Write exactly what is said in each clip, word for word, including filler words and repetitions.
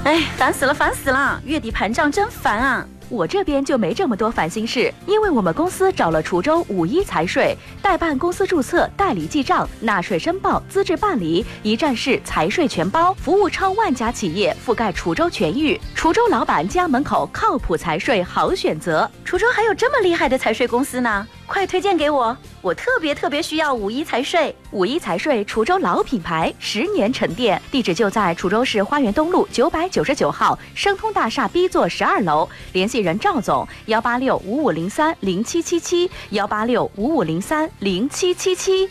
哎，烦死了，烦死了！月底盘账真烦啊！ 我这边就没这么多烦心事，因为我们公司找了滁州五一财税，代办公司注册、代理记账、纳税申报、资质办理，一站式财税全包，服务超万家企业，覆盖滁州全域。滁州老板家门口靠谱财税好选择。 滁州还有这么厉害的财税公司呢？快推荐给我！我特别特别需要五一财税。 五一财税滁州老品牌，十年沉淀，地址就在滁州市花园东路九百九十九号生通大厦 B 座十二楼，联系人赵总：幺八六五五零三零七七七，幺八六五五零三零七七七。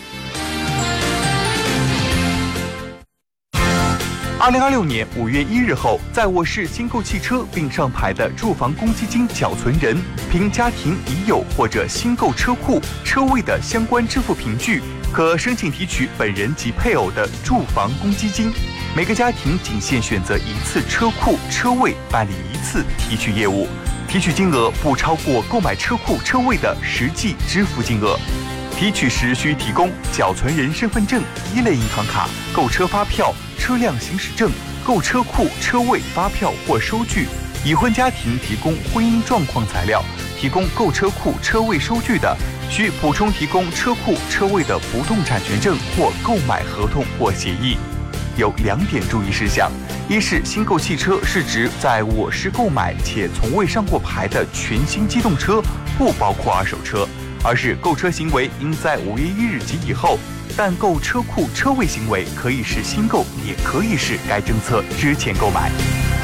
二零二六年五月一日后，在我市新购汽车并上牌的住房公积金缴存人，凭家庭已有或者新购车库车位的相关支付凭据，可申请提取本人及配偶的住房公积金。每个家庭仅限选择一次车库车位办理一次提取业务，提取金额不超过购买车库车位的实际支付金额。提取时需提供缴存人身份证、一类银行卡、购车发票、车辆行驶证、购车库车位发票或收据。已婚家庭提供婚姻状况材料，提供购车库车位收据的，需补充提供车库车位的不动产权证或购买合同或协议。有两点注意事项：一是新购汽车是指在我市购买且从未上过牌的全新机动车，不包括二手车；二是购车行为应在五月一日及以后，但购车库车位行为可以是新购，也可以是该政策之前购买。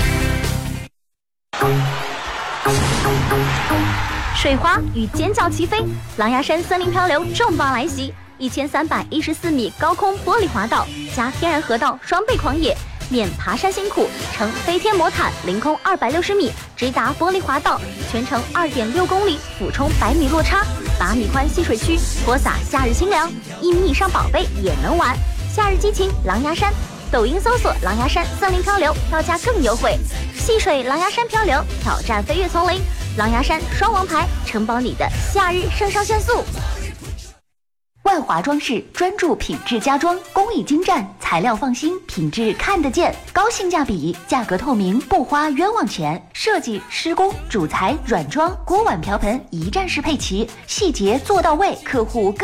水花与尖叫齐飞，狼牙山森林漂流重磅来袭，一千三百一十四米高空玻璃滑道加天然河道双倍狂野，免爬山辛苦，乘飞天魔毯凌空二百六十米直达玻璃滑道，全程二点六公里，俯冲百米落差，八米宽戏水区，泼洒夏日清凉，一米以上宝贝也能玩。夏日激情狼牙山，抖音搜索狼牙山森林漂流，票价更优惠。戏水狼牙山漂流，挑战飞跃丛林，狼牙山双王牌，承包你的夏日肾上腺素。 万华装饰专注品质家装，工艺精湛，材料放心，品质看得见，高性价比，价格透明，不花冤枉钱。设计、施工、主材、软装、锅碗瓢盆一站式配齐，细节做到位，客户更